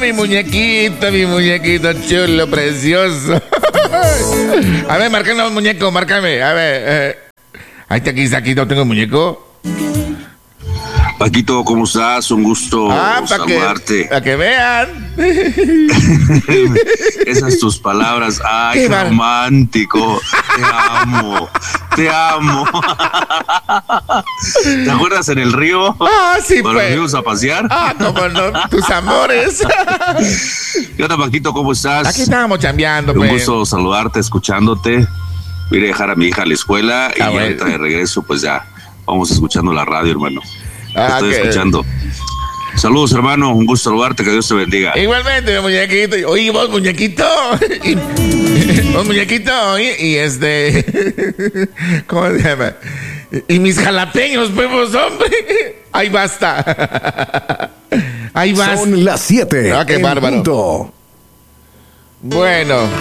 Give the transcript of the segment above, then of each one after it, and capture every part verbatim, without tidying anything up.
mi muñequito, mi muñequito chulo, precioso. A ver, márcame un muñeco, márcame. A ver. Eh. Ahí está, aquí está, aquí no tengo muñeco. Paquito, ¿cómo estás? Un gusto ah, pa saludarte. Para que vean. Esas tus palabras. Ay, qué, qué romántico. Te amo. Te amo. ¿Te acuerdas en el río? Ah, sí, cuando pues. nos fuimos a pasear. Ah, cómo no. Tus amores. ¿Qué onda, Paquito? ¿Cómo estás? Aquí estábamos chambeando, Un pues. gusto saludarte, escuchándote. Voy a dejar a mi hija a la escuela ah, y bueno. ahorita de regreso, pues ya vamos escuchando la radio, hermano. Ah, estoy okay. escuchando. Saludos, hermano, un gusto saludarte, que Dios te bendiga. Igualmente, mi muñequito. Oye, vos, muñequito. Y, vos, muñequito. Y, y este. ¿Cómo se llama? Y, y mis jalapeños, pues, vos, hombre. Ahí basta. Ahí basta. Son las siete. Ah, qué bárbaro. Punto. Bueno.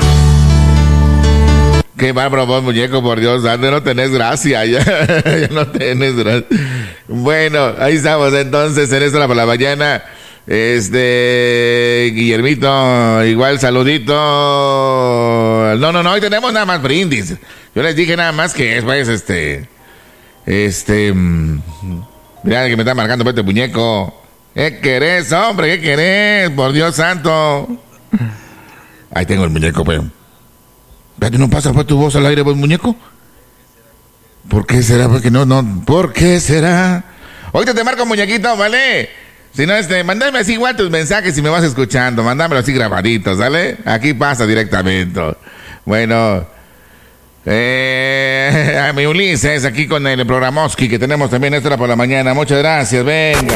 Qué bárbaro vos, muñeco, por Dios, antes no tenés gracia, ya, ya no tenés gracia. Bueno, ahí estamos entonces en esto la por la mañana. Este, Guillermito, igual saludito. No, no, no, hoy tenemos nada más brindis. Yo les dije nada más que es, pues, este, este, mira que me está marcando pues, este muñeco. ¿Qué querés, hombre? ¿Qué querés? Por Dios santo. Ahí tengo el muñeco, pues. ¿No pasa pues tu voz al aire, pues, muñeco? ¿Por qué será? Porque no, no, ¿por qué será? Ahorita te marco, muñequito, ¿vale? Si no, este, mándame así igual tus mensajes si me vas escuchando, mándamelo así grabaditos, ¿vale? Aquí pasa directamente. Bueno, eh, a mi Ulises, aquí con el Programoski, que tenemos también esta hora por la mañana. Muchas gracias, venga.